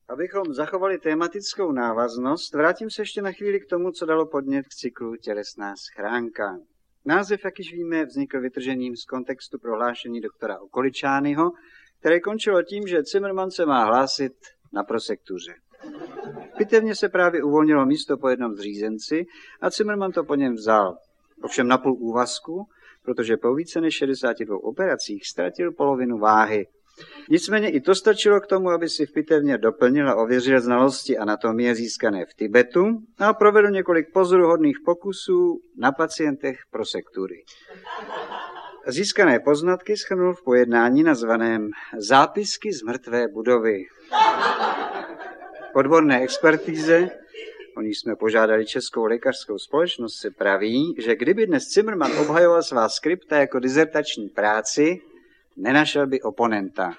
Abychom zachovali tématickou návaznost, vrátím se ještě na chvíli k tomu, co dalo podnět k cyklu Tělesná schránka. Název, jak již víme, vznikl vytržením z kontextu prohlášení doktora Okoličányho, které končilo tím, že Cimrman se má hlásit na prosektuře. Pitevně se právě uvolnilo místo po jednom zřízenci a Cimrman to po něm vzal. Ovšem na půl úvazku, protože po více než 62 operacích ztratil polovinu váhy. Nicméně i to stačilo k tomu, aby si v pitevně doplnil a ověřil znalosti anatomie získané v Tibetu a provedl několik pozoruhodných pokusů na pacientech prosektury. Získané poznatky shrnul v pojednání nazvaném Zápisky z mrtvé budovy. Odborné expertíze, o níž jsme požádali Českou lékařskou společnost, se praví, že kdyby dnes Cimrman obhajoval svá skripta jako dizertační práci, nenašel by oponenta.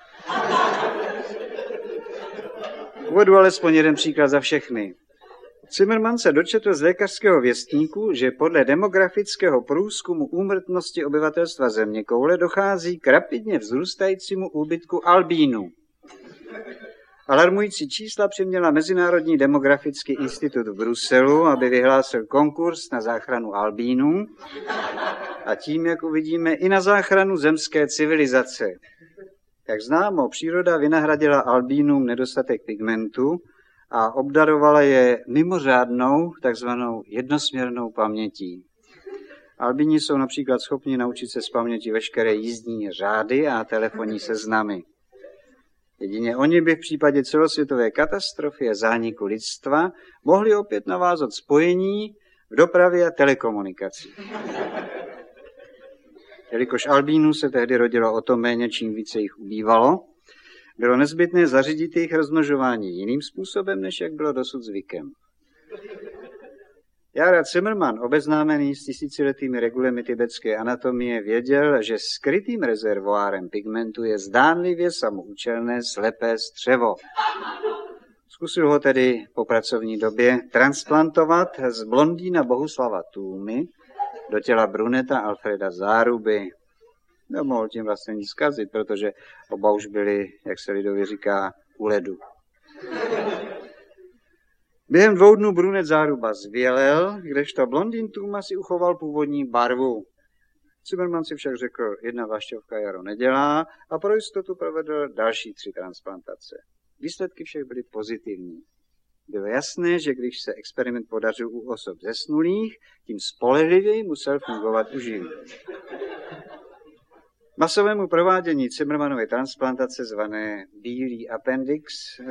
Uvedu alespoň jeden příklad za všechny. Cimrman se dočetl z lékařského věstníku, že podle demografického průzkumu úmrtnosti obyvatelstva zeměkoule dochází k rapidně vzrůstajícímu úbytku albínů. Alarmující čísla přiměla Mezinárodní demografický institut v Bruselu, aby vyhlásil konkurs na záchranu albínů a tím, jak uvidíme, i na záchranu zemské civilizace. Jak známo, příroda vynahradila albínům nedostatek pigmentu a obdarovala je mimořádnou, takzvanou jednosměrnou pamětí. Albíni jsou například schopni naučit se z paměti veškeré jízdní řády a telefonní seznamy. Jedině oni by v případě celosvětové katastrofy a zániku lidstva mohli opět navázat spojení v dopravě a telekomunikaci. Jelikož albínů se tehdy rodilo o to méně, čím více jich ubývalo, bylo nezbytné zařídit jejich rozmnožování jiným způsobem, než jak bylo dosud zvykem. Jára Cimrman, obeznámený s tisíciletými regulemi tibetské anatomie, věděl, že skrytým rezervoárem pigmentu je zdánlivě samoúčelné slepé střevo. Zkusil ho tedy po pracovní době transplantovat z blondýna Bohuslava Tůmy do těla bruneta Alfreda Záruby. Nemohl tím vlastně nic zkazit, protože oba už byli, jak se lidově říká, u ledu. Během 2 dnů brunet Záruba zvělel, kdežto blondýn Tůma si uchoval původní barvu. Cimrman si však řekl, jedna vlašťovka jaro nedělá a pro jistotu provedl další 3 transplantace. Výsledky všech byly pozitivní. Bylo jasné, že když se experiment podařil u osob zesnulých, tím spolehlivěji musel fungovat u živých. Masovému provádění Cimrmanovy transplantace zvané bílý appendix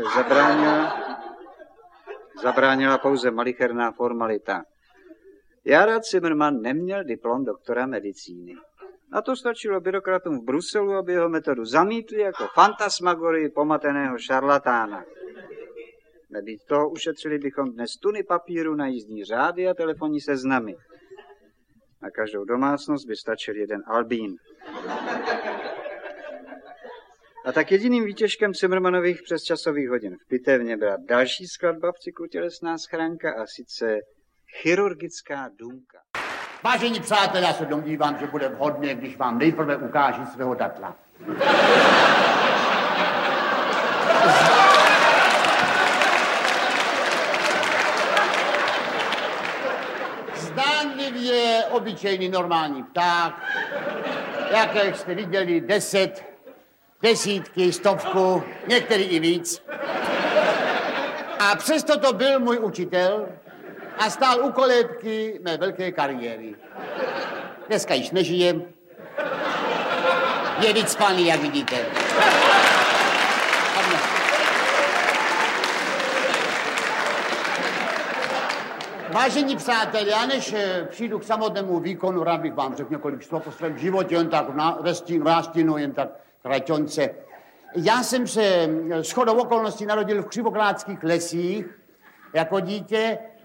zabránila pouze malicherná formalita. Jára Cimrman neměl diplom doktora medicíny. A to stačilo byrokratům v Bruselu, aby jeho metodu zamítli jako fantasmagorii pomateného šarlatána. Nebýt toho, ušetřili bychom dnes tuny papíru na jízdní řády a telefonní seznamy. Na každou domácnost by stačil jeden albín. A tak jediným výtěžkem Cimrmanových přesčasových hodin v pitevně byla další skladba v cyklu Tělesná schránka, a sice chirurgická důmka. Vážení přátelé, já se domnívám, že bude vhodné, když vám nejprve ukážu svého datla. Zdánlivě obyčejný normální pták, jaké jste viděli 10, desítky, 100, některý i víc. A přesto to byl můj učitel a stál u kolébky mé velké kariéry. Dneska již nežijem. Je vycpaný, jak vidíte. Vážení přátelé, já než přijdu k samotnému výkonu, rád bych vám řekl několik slov o svém životě, jen tak v rástinu, jen tak kraťonce. Já jsem se shodou okolností narodil v Křivoklátských lesích jako dítě